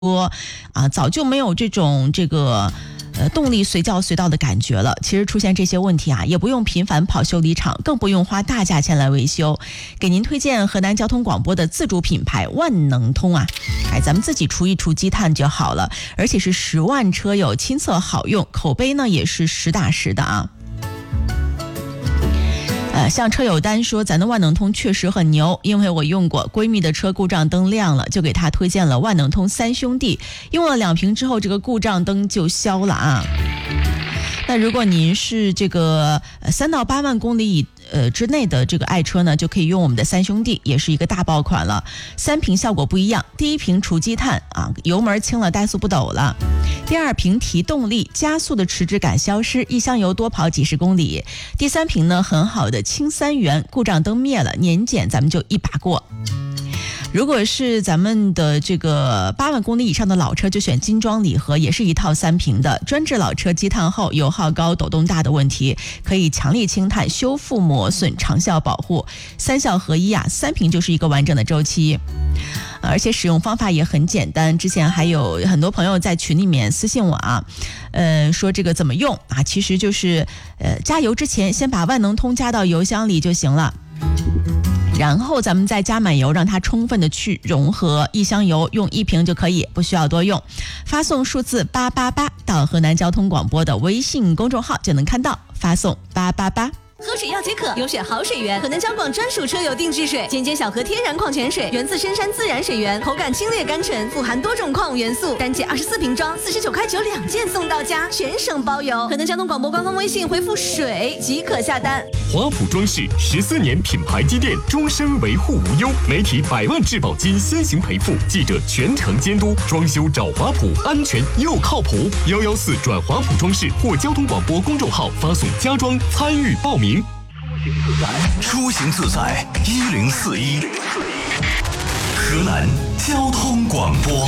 早就没有这种动力随叫随到的感觉了。其实出现这些问题也不用频繁跑修理厂，更不用花大价钱来维修。给您推荐河南交通广播的自主品牌万能通咱们自己除一除积碳就好了，而且是10万车友亲测好用，口碑呢也是实打实的像车友丹说，咱的万能通确实很牛，因为我用过，闺蜜的车故障灯亮了，就给她推荐了万能通3兄弟，用了2瓶之后，这个故障灯就消了那如果您是3到8万公里之内的这个爱车呢，就可以用我们的3兄弟，也是一个大爆款了。3瓶效果不一样，第1瓶除积碳油门轻了，怠速不抖了；第2瓶提动力，加速的迟滞感消失，一箱油多跑几十公里；第3瓶呢，很好的轻3元，故障灯灭了，年检咱们就一把过。如果是咱们的8万公里以上的老车，就选精装礼盒，也是一套3瓶的，专治老车积碳后油耗高、抖动大的问题，可以强力清碳、修复磨损、长效保护，3效合一3瓶就是一个完整的周期。而且使用方法也很简单，之前还有很多朋友在群里面私信我说这个怎么用其实就是加油之前先把万能通加到油箱里就行了，然后咱们再加满油，让它充分的去融合，一箱油用1瓶就可以，不需要多用。发送数字888到河南交通广播的微信公众号就能看到，发送888。 喝水要解渴，优选好水源，河南交广专属车友定制水，间接小河天然矿泉水，源自深山自然水源，口感清冽甘醇，富含多种矿物元素，单件24瓶装，49块92件送到家，全省包邮。河南交通广播官方微信回复水即可下单。 华普装饰14年品牌积淀，终身维护无忧，媒体100万质保金先行赔付，记者全程监督，装修找华普，安全又靠谱。114转华普装饰或交通广播公众号发送家装参与报名。 出行自在1041，河南交通广播。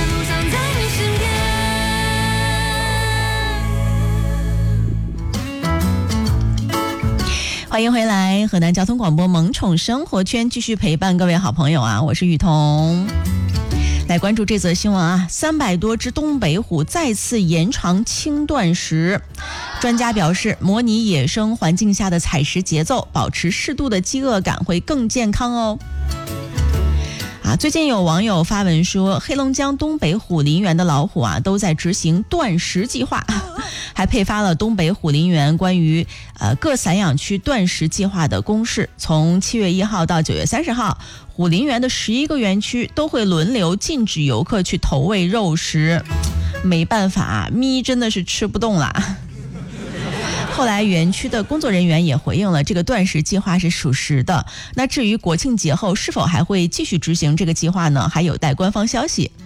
欢迎回来，河南交通广播萌宠生活圈继续陪伴各位好朋友我是雨桐。来关注这则新闻300多只东北虎再次延长轻断食。专家表示，模拟野生环境下的采食节奏，保持适度的饥饿感会更健康哦。最近有网友发文说，黑龙江东北虎林园的老虎都在执行断食计划，还配发了东北虎林园关于各散养区断食计划的公示。从7月1号到9月30号，虎林园的11个园区都会轮流禁止游客去投喂肉食。没办法，咪真的是吃不动了。后来园区的工作人员也回应了，这个断食计划是属实的。那至于国庆节后是否还会继续执行这个计划呢，还有待官方消息。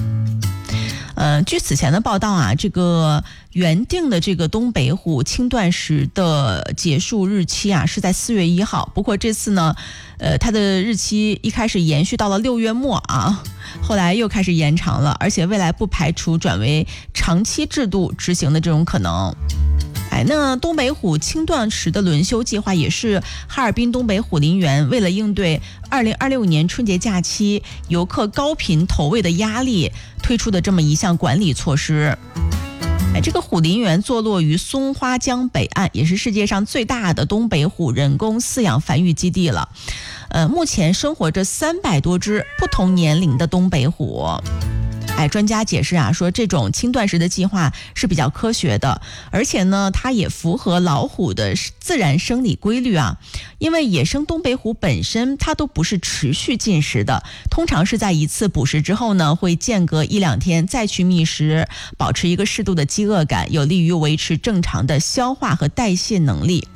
据此前的报道这个原定的这个东北虎轻断食的结束日期是在4月1号，不过这次呢它的日期一开始延续到了6月末后来又开始延长了，而且未来不排除转为长期制度执行的这种可能。那东北虎轻断食的轮休计划也是哈尔滨东北虎林园为了应对2026年春节假期游客高频投喂的压力推出的这么一项管理措施。这个虎林园坐落于松花江北岸，也是世界上最大的东北虎人工饲养繁育基地了。目前生活着300多只不同年龄的东北虎。专家解释说这种轻断食的计划是比较科学的，而且呢它也符合老虎的自然生理规律因为野生东北虎本身它都不是持续进食的，通常是在一次捕食之后呢会间隔1-2天再去觅食，保持一个适度的饥饿感，有利于维持正常的消化和代谢能力。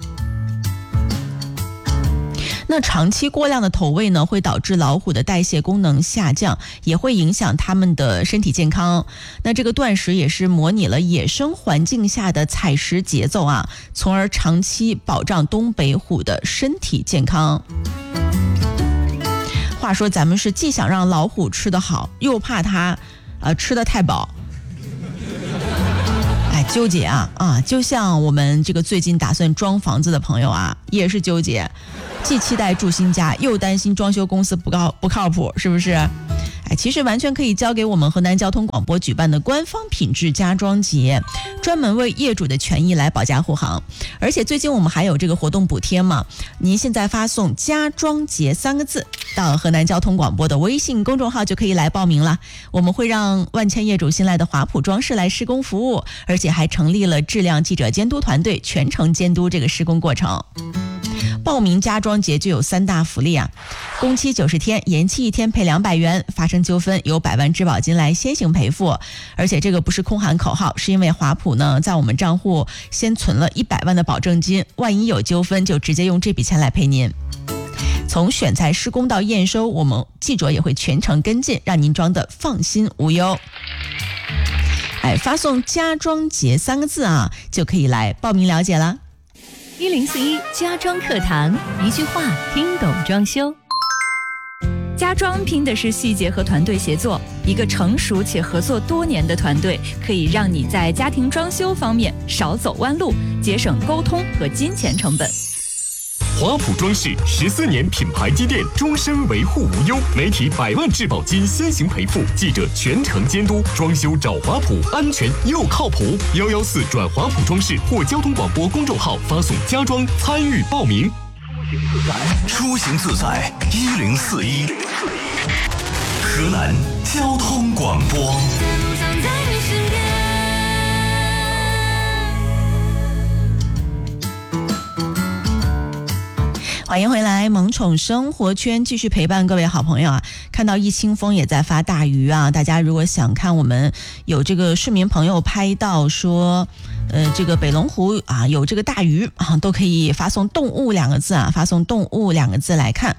那长期过量的投喂呢，会导致老虎的代谢功能下降，也会影响它们的身体健康。那这个断食也是模拟了野生环境下的采食节奏从而长期保障东北虎的身体健康。话说咱们是既想让老虎吃得好，又怕它吃得太饱。纠结就像我们这个最近打算装房子的朋友也是纠结，既期待住新家，又担心装修公司不靠谱，是不是？ 其实完全可以交给我们河南交通广播举办的官方品质家装节，专门为业主的权益来保驾护航。而且最近我们还有这个活动补贴嘛，您现在发送家装节3个字到河南交通广播的微信公众号就可以来报名了。我们会让万千业主信赖的华普装饰来施工服务，而且还成立了质量记者监督团队，全程监督这个施工过程。报名家装节就有3大福利啊，工期90天，延期1天赔200元，发生纠纷有100万质保金来先行赔付。而且这个不是空喊口号，是因为华普呢在我们账户先存了100万的保证金，万一有纠纷就直接用这笔钱来赔您。从选材施工到验收，我们记者也会全程跟进，让您装的放心无忧。发送家装节3个字啊，就可以来报名了解了。 1041家装课堂，一句话听懂装修。家装拼的是细节和团队协作，一个成熟且合作多年的团队，可以让你在家庭装修方面少走弯路，节省沟通和金钱成本。 华普装饰14年品牌积淀，终身维护无忧，媒体100万质保金先行赔付，记者全程监督，装修找华普，安全又靠谱。114转华普装饰或交通广播公众号发送家装参与报名。 出行自在1041，河南交通广播。 欢迎回来，萌宠生活圈继续陪伴各位好朋友啊！看到一清风也在发大鱼啊，大家如果想看，我们有这个市民朋友拍到说，这个北龙湖啊有这个大鱼啊，都可以发送动物2个字啊，发送动物2个字来看。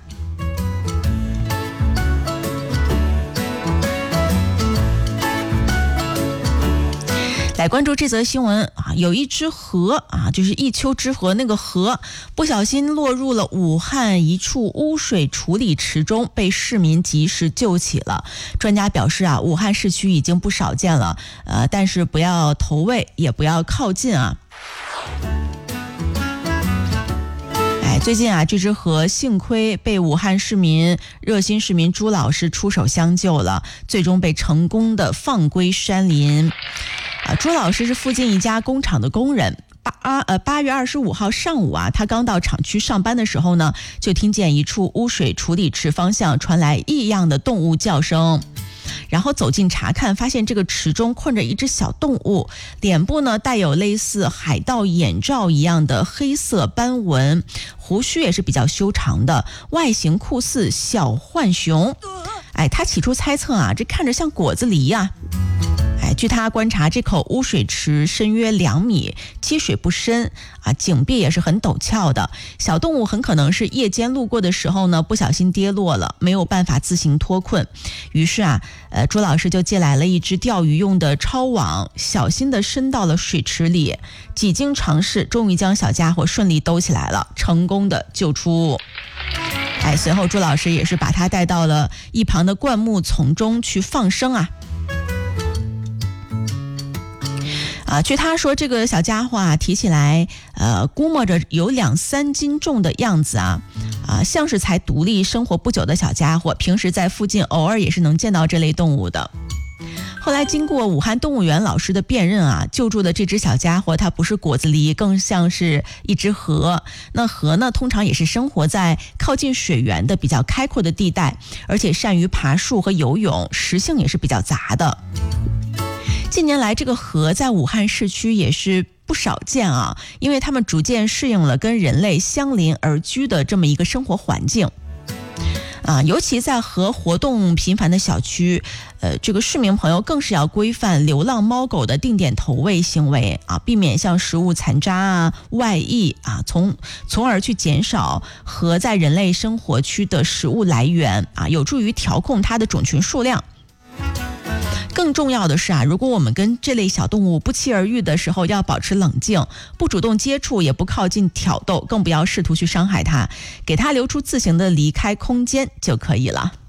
来关注这则新闻啊，有一只河啊，就是一丘之貉，那个河不小心落入了武汉一处污水处理池中，被市民及时救起了。专家表示啊，武汉市区已经不少见了，但是不要投喂，也不要靠近啊。最近啊，这只河幸亏被武汉热心市民朱老师出手相救了，最终被成功的放归山林。朱老师是附近一家工厂的工人。8月25号上午啊，他刚到厂区上班的时候呢，就听见一处污水处理池方向传来异样的动物叫声。然后走近查看，发现这个池中困着一只小动物，脸部呢带有类似海盗眼罩一样的黑色斑纹，胡须也是比较修长的，外形酷似小浣熊。他起初猜测啊，这看着像果子狸啊。据他观察，这口污水池深约2米，积水不深啊，井壁也是很陡峭的。小动物很可能是夜间路过的时候呢，不小心跌落了，没有办法自行脱困。于是啊，朱老师就借来了一只钓鱼用的抄网，小心地伸到了水池里。几经尝试，终于将小家伙顺利兜起来了，成功的救出。随后朱老师也是把它带到了一旁的灌木丛中去放生啊。据他说，这个小家伙啊，提起来，估摸着有2-3斤重的样子啊，像是才独立生活不久的小家伙，平时在附近偶尔也是能见到这类动物的。后来经过武汉动物园老师的辨认啊，救助的这只小家伙它不是果子狸，更像是一只河。那河呢，通常也是生活在靠近水源的比较开阔的地带，而且善于爬树和游泳，食性也是比较杂的。近年来，这个河在武汉市区也是不少见啊，因为他们逐渐适应了跟人类相邻而居的这么一个生活环境。尤其在河活动频繁的小区，这个市民朋友更是要规范流浪猫狗的定点投喂行为啊，避免像食物残渣啊、外溢啊，从而去减少河在人类生活区的食物来源啊，有助于调控它的种群数量。更重要的是啊，如果我们跟这类小动物不期而遇的时候，要保持冷静，不主动接触，也不靠近挑逗，更不要试图去伤害它，给它留出自行的离开空间就可以了。